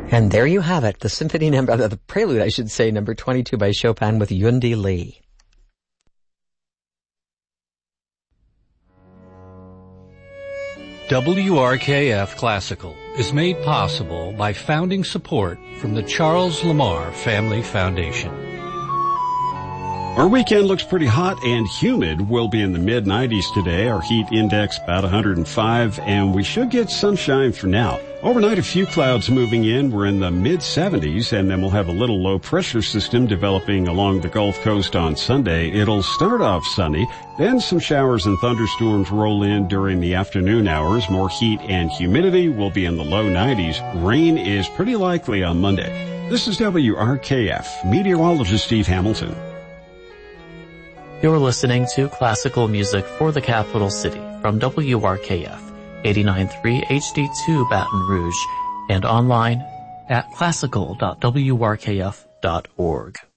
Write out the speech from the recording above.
And there you have it, the symphony number, the prelude, I should say, number 22 by Chopin with Yundi Lee. WRKF Classical is made possible by founding support from the Charles Lamar Family Foundation. Our weekend looks pretty hot and humid. We'll be in the mid-90s today. Our heat index about 105, and we should get sunshine for now. Overnight, a few clouds moving in. We're in the mid-70s, and then we'll have a little low-pressure system developing along the Gulf Coast on Sunday. It'll start off sunny, then some showers and thunderstorms roll in during the afternoon hours. More heat and humidity. Will be in the low 90s. Rain is pretty likely on Monday. This is WRKF, meteorologist Steve Hamilton. You're listening to classical music for the capital city from WRKF 89.3 HD2 Baton Rouge and online at classical.wrkf.org.